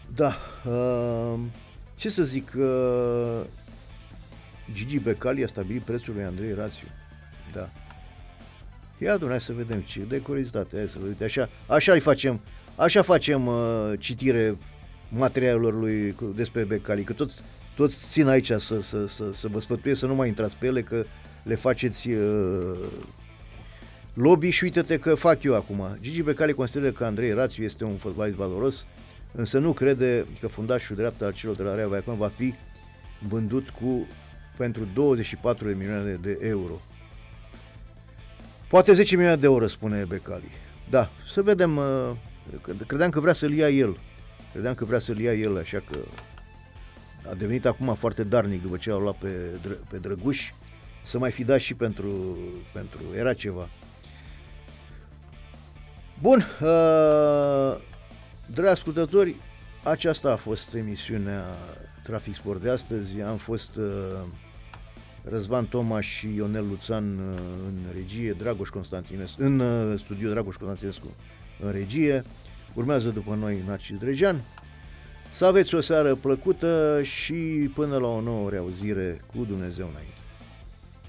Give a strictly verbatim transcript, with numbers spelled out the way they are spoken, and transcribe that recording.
Da, uh, ce să zic, uh, Gigi Becali a stabilit prețul lui Andrei Rațiu. Da. Ia adună, hai să vedem ce de curiozitate, hai să vedem. Așa, așa îi facem, așa facem uh, citire materialelor lui despre Becali, că toți, toți țin aici să, să, să, să vă sfătuiesc să nu mai intrați pe ele, că le faceți uh, lobby și uite-te că fac eu acum. Gigi Becali consideră că Andrei Rațiu este un fotbalist valoros, însă nu crede că fundașul dreapta al celor de la Raia Vallecano va fi vândut cu pentru douăzeci și patru de milioane de euro. Poate zece milioane de euro, spune Becali. Da, să vedem. Credeam că vrea să-l ia el. Credeam că vrea să-l ia el, așa că a devenit acum foarte darnic după ce a luat pe, pe Drăguș. Să mai fi dat și pentru, pentru era ceva. Bun, uh, dragi ascultători, aceasta a fost emisiunea Trafic Sport de astăzi. Am fost uh, Răzvan Toma și Ionel Luțan uh, în regie, Dragoș Constantinescu, în uh, studio Dragoș Constantinescu în regie. Urmează după noi Narcis Drejean. Să aveți o seară plăcută și până la o nouă reauzire, cu Dumnezeu înainte.